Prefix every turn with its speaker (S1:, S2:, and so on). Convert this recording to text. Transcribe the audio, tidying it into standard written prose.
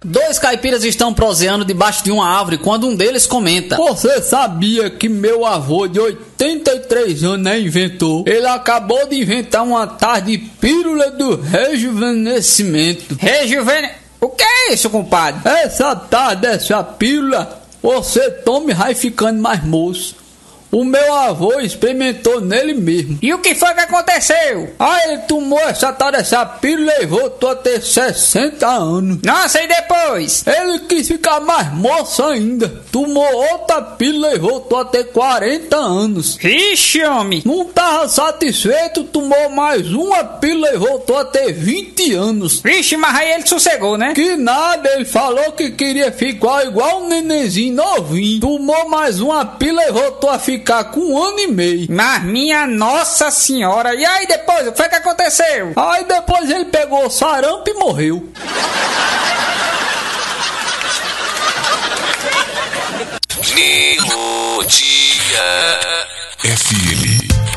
S1: Dois caipiras estão proseando debaixo de uma árvore quando um deles comenta:
S2: Você sabia que meu avô de 83 anos inventou? Ele acabou de inventar uma tal de pílula do rejuvenescimento.
S1: O que é isso, compadre?
S2: Essa tal dessa pílula, você toma e vai ficando mais moço. O meu avô experimentou nele mesmo.
S1: E o que foi que aconteceu?
S2: Ele tomou essa tal dessa pílula e voltou a ter 60 anos.
S1: Nossa, e depois?
S2: Ele quis ficar mais moço ainda. Tomou outra pílula e voltou a ter 40 anos.
S1: Ixi, homem!
S2: Não tava satisfeito, tomou mais uma pílula e voltou a ter 20 anos.
S1: Vixe, mas aí ele sossegou, né?
S2: Que nada, ele falou que queria ficar igual um nenenzinho novinho. Tomou mais uma pílula e voltou a ficar com 1 ano e meio.
S1: Mas minha Nossa Senhora! E aí depois, o que foi que aconteceu?
S2: Aí depois ele pegou sarampo e morreu.
S3: Melodia FM